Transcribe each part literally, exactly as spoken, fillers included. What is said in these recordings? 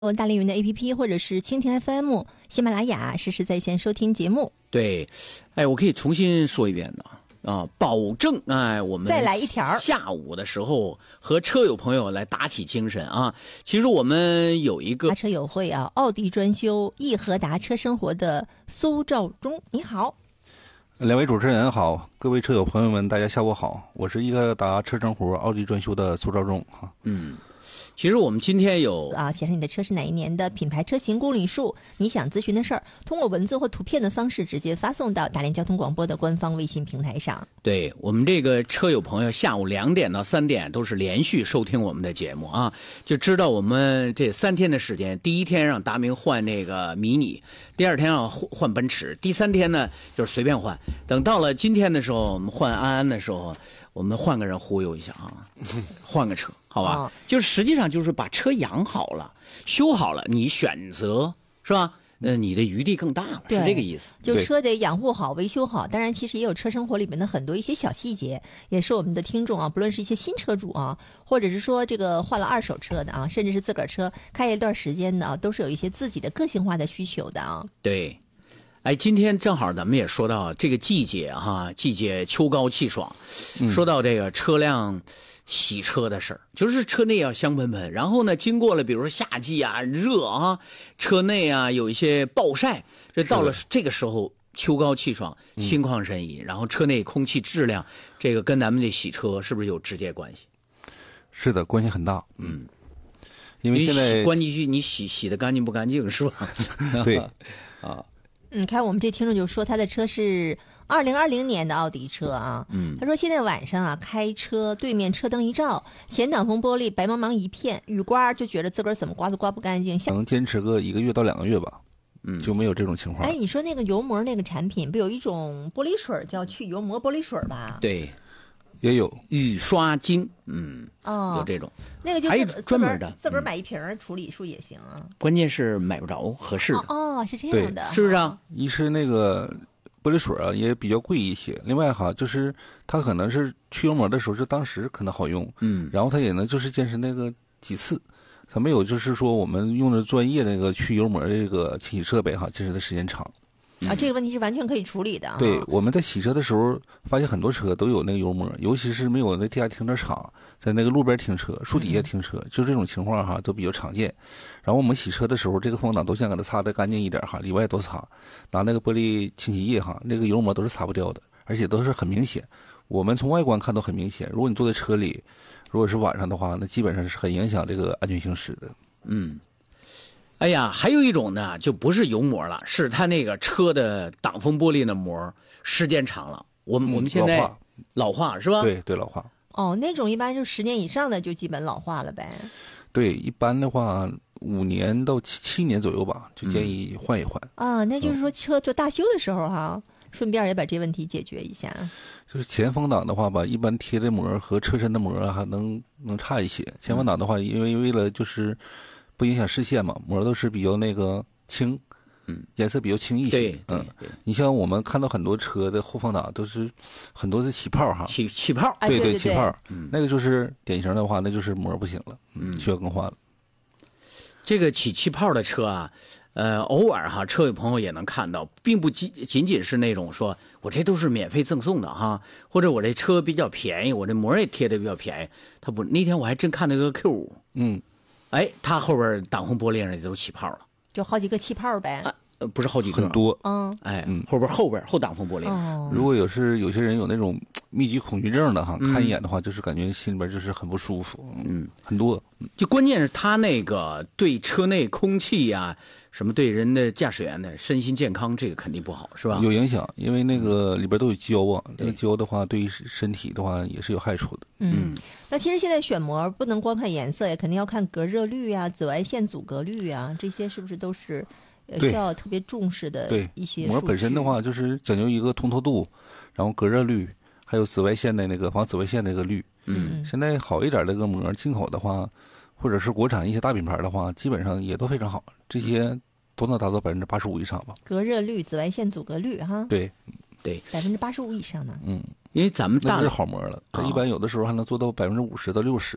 大连云的 A P P 或者是蜻蜓 F M、喜马拉雅实时在线收听节目。 对，哎，我可以重新说一遍的啊，保证哎，我们再来一条。 下午的时候和车友朋友来打起精神啊。其实我们有一个达车友会啊，奥迪专修易和达车生活的苏兆忠，你好。 两位主持人好，各位车友朋友们，大家下午好，我是易和达车生活奥迪专修的苏兆忠哈。 嗯。其实我们今天有啊，写上你的车是哪一年的品牌、车型、公里数，你想咨询的事儿，通过文字或图片的方式直接发送到大连交通广播的官方微信平台上。 对，我们这个车友朋友下午两点到三点都是连续收听我们的节目啊，就知道我们这三天的时间，第一天让达明换那个迷你，第二天让换奔驰，第三天呢就是随便换。等到了今天的时候，我们换安安的时候，我们换个人忽悠一下啊，换个车。好吧、哦，就是实际上就是把车养好了、修好了，你选择是吧？呃，你的余地更大了，是这个意思。 就车得养护好、维修好。当然，其实也有车生活里面的很多一些小细节，也是我们的听众啊，不论是一些新车主啊，或者是说这个换了二手车的啊，甚至是自个儿车开一段时间的啊，都是有一些自己的个性化的需求的啊。 对。哎，今天正好咱们也说到这个季节哈，季节秋高气爽，嗯、说到这个车辆洗车的事儿，就是车内要香喷喷，然后呢，经过了比如说夏季啊热啊，车内啊有一些暴晒，这到了这个时候秋高气爽，心旷神怡，嗯、然后车内空气质量，这个跟咱们的洗车是不是有直接关系？ 是的，关系很大，嗯，因为现在关键是你洗洗的干净不干净是吧？ 对， 啊。 嗯，看我们这听众就说他的车是二零二零年的奥迪车啊，嗯，他说现在晚上啊开车，对面车灯一照，前挡风玻璃白茫茫一片，雨刮就觉得自个儿怎么刮都刮不干净， 能坚持个一个月到两个月吧，嗯，就没有这种情况。 哎，你说那个油膜那个产品不有一种玻璃水叫去油膜玻璃水吧？ 对。 也有雨刷精，嗯， 哦， 有这种， 那个就还有专门的， 自个儿买一瓶处理数也行啊。 关键是买不着合适的， 哦，哦是这样的， 是不是啊？ 一是那个玻璃水啊，也比较贵一些。另外哈，就是它可能是去油膜的时候，就当时可能好用，嗯，然后它也能就是坚持那个几次，它没有就是说我们用的专业那个去油膜这个清洗设备哈，坚持的时间长。 啊，这个问题是完全可以处理的、啊。 对，我们在洗车的时候，发现很多车都有那个油膜，尤其是没有那地下停车场，在那个路边停车、树底下停车，嗯、就这种情况哈，都比较常见。然后我们洗车的时候，这个风挡都想给它擦得干净一点哈，里外都擦，拿那个玻璃清洗液哈，那个油膜都是擦不掉的，而且都是很明显。我们从外观看都很明显。如果你坐在车里，如果是晚上的话，那基本上是很影响这个安全行驶的。 嗯。哎呀，还有一种呢，就不是油膜了，是它那个车的挡风玻璃的膜，时间长了，我们、嗯、我们现在老化, 老化是吧？ 对对，老化。 哦，那种一般就十年以上的就基本老化了呗。 对，一般的话五年到七七年左右吧，就建议换一换。 嗯、啊，那就是说车做大修的时候哈、嗯，顺便也把这问题解决一下。 就是前风挡的话吧，一般贴的膜和车身的膜还能能差一些。前风挡的话，因为为了就是不影响视线嘛，膜都是比较那个轻，嗯，颜色比较轻一些。 对， 嗯，你像我们看到很多车的后风挡都是很多是起泡哈， 起起泡， 对对起泡，嗯，那个就是典型的话，那就是膜不行了，嗯，需要更换了。 这个起气泡的车啊，呃，偶尔哈，车友朋友也能看到，并不仅仅仅是那种说我这都是免费赠送的哈，或者我这车比较便宜，我这膜也贴的比较便宜。他不，那天我还真看到个 Q 五，嗯。哎，它后边挡风玻璃上也都起泡了， 就好几个气泡呗。 啊呃，不是好几个， 很多。 嗯， 哎，嗯，后边后边后挡风玻璃。 哦， 如果有是有些人有那种密集恐惧症的哈，嗯、看一眼的话，就是感觉心里边就是很不舒服。嗯，很多。 就关键是它那个对车内空气呀、啊，什么对人的驾驶员的身心健康，这个肯定不好，是吧？ 有影响，因为那个里边都有胶啊，那个胶的话，对于身体的话也是有害处的。 嗯，那其实现在选膜不能光看颜色呀，肯定要看隔热率啊、紫外线阻隔率啊，这些是不是都是需要特别重视的一些？ 膜本身的话，就是讲究一个通透度，然后隔热率，还有紫外线的那个防紫外线那个率。嗯，现在好一点的那个膜，进口的话，或者是国产一些大品牌的话，基本上也都非常好，这些都能达到百分之八十五以上吧。 隔热率、紫外线阻隔率，哈。 对， 对， 百分之八十五以上呢。 嗯， 因为咱们大那是好膜了，它一般有的时候还能做到百分之五十到六十的。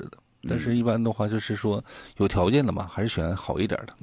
但是一般的话就是说有条件的嘛，还是选好一点的。